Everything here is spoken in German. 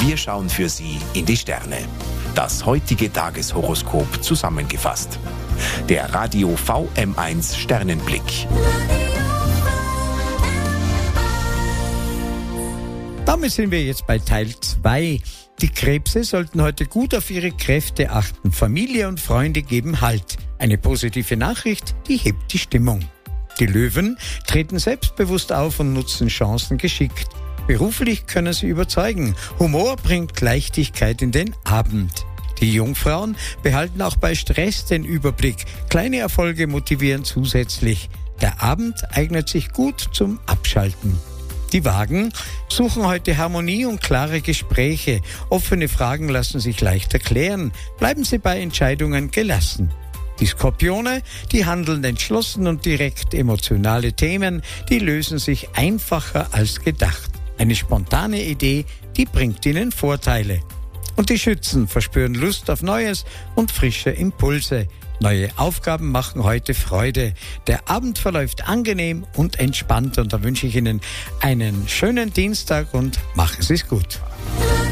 Wir schauen für Sie in die Sterne. Das heutige Tageshoroskop zusammengefasst. Der Radio VM1 Sternenblick. Damit sind wir jetzt bei Teil 2. Die Krebse sollten heute gut auf ihre Kräfte achten. Familie und Freunde geben Halt. Eine positive Nachricht, die hebt die Stimmung. Die Löwen treten selbstbewusst auf und nutzen Chancen geschickt. Beruflich können sie überzeugen. Humor bringt Leichtigkeit in den Abend. Die Jungfrauen behalten auch bei Stress den Überblick. Kleine Erfolge motivieren zusätzlich. Der Abend eignet sich gut zum Abschalten. Die Wagen suchen heute Harmonie und klare Gespräche. Offene Fragen lassen sich leicht erklären. Bleiben Sie bei Entscheidungen gelassen. Die Skorpione, die handeln entschlossen und direkt. Emotionale Themen, die lösen sich einfacher als gedacht. Eine spontane Idee, die bringt Ihnen Vorteile. Und die Schützen verspüren Lust auf Neues und frische Impulse. Neue Aufgaben machen heute Freude. Der Abend verläuft angenehm und entspannt und da wünsche ich Ihnen einen schönen Dienstag und machen Sie es gut.